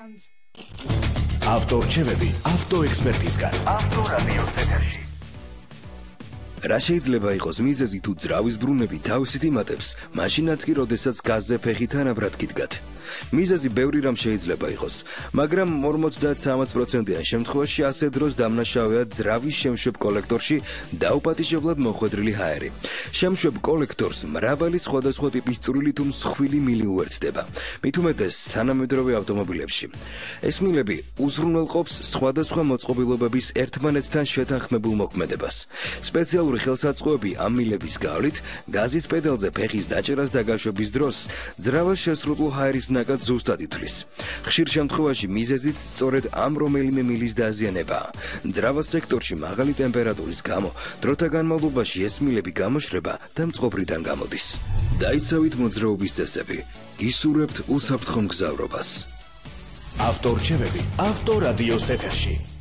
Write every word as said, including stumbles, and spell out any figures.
ავტორჩევები ავტოექსპერტისგან. ავტორადიო ეთერში. რა შეიძლება იყოს მიზეზი თუ ძრავის ბრუნები თავისით იმატებს, მაშინაც კი როდესაც გაზზე ფეხი თანაბრად გიდგათ. მიზეზი ბევრი რამ შეიძლება იყოს, მაგრამ ორმოცდაათი პროცენტიან შემთხვევაში ასე დროს დამნაშავეა ძრავის შემშვებ კოლექტორში დაუპატიჟებლად მოხვედრილი ჰაერი. შემშვებ კოლექტორს მრავალი სხვადასხვა ტიპის წვრილი თუ მსხვილი მილი უერთდება, მით უმეტეს თანამედროვე ავტომობილებში. ეს მილები უზრუნველყოფს სხვადასხვა მოწყობილობების ერთმანეთთან შეთანხმებულ მოქმედებას. სპეციალური ხელსაწყოები ამ მილების გავლით გაზის პედალზე ფეხის დაჭერას და გაშვების დროს ძრავას შესრულულ ჰაერის ნაკად ზუსტად ითვლის. ხშირ შემთხვევაში მიზეზიც სწორედ ამ რომელიმე მილის დაზიანებაა. ძრავას სექტორში მაღალი ტემპერატურის გამო დროთა განმავლობაში ეს მილები გამოშრება და მწყობრიდან გამოდის. დაიცავით მოძრაობის წესები. ისურვებთ უსაფრთხო მგზავრობას. ავტორჩევები ავტორადიოს ეთერში.